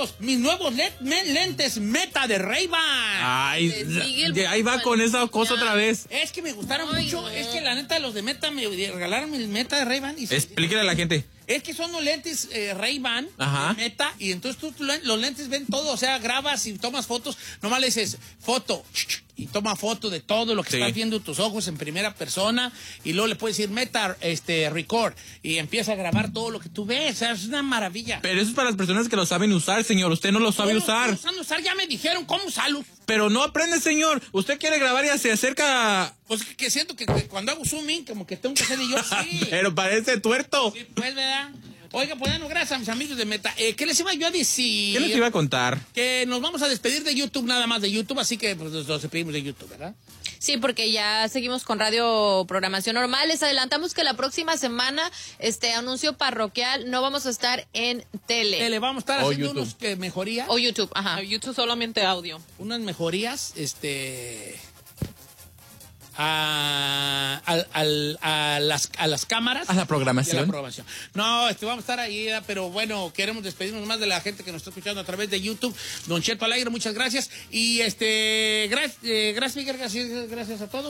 amigos, mis nuevos lentes Meta de Ray-Ban. Ay, ahí va con esa cosa otra vez. Es que me gustaron mucho. No. Es que la neta, los de Meta me regalaron el Meta de Ray-Ban. Explíquele a la gente. Es que son unos lentes Ray-Ban, Meta, y entonces tú los lentes ven todo, o sea, grabas y tomas fotos, nomás le dices foto, y toma foto de todo lo que estás viendo tus ojos en primera persona, y luego le puedes decir Meta, record, y empieza a grabar todo lo que tú ves, o sea, es una maravilla. Pero eso es para las personas que lo saben usar, señor, usted no lo sabe usar. No lo saben usar, ya me dijeron cómo usarlo. Pero no aprende, señor, usted quiere grabar y se acerca... Pues que siento que cuando hago zooming, como que tengo que hacer yo, sí. Pero parece tuerto. Sí, pues, ¿verdad? Oiga, pues bueno, gracias a mis amigos de Meta. ¿Qué les iba yo a decir? ¿Qué les iba a contar? Que nos vamos a despedir de YouTube, nada más de YouTube, así que pues, nos despedimos de YouTube, ¿verdad? Sí, porque ya seguimos con radio programación normal. Les adelantamos que la próxima semana, anuncio parroquial, no vamos a estar en tele. Vamos a estar haciendo unos mejorías. O YouTube, ajá. No, YouTube solamente audio. Unas mejorías, a las cámaras. A la programación. No, vamos a estar ahí, pero bueno, queremos despedirnos más de la gente que nos está escuchando a través de YouTube. Don Cheto Alegre, muchas gracias. Y gracias a todos.